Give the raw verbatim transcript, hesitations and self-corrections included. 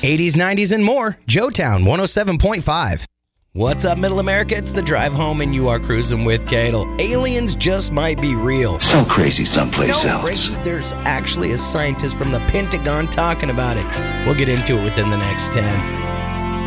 eighties, nineties, and more. Joetown one oh seven point five. What's up, Middle America? It's the drive home, and you are cruising with Cadel. Aliens just might be real. So crazy someplace no, else. Frankie, there's actually a scientist from the Pentagon talking about it. We'll get into it within the next ten.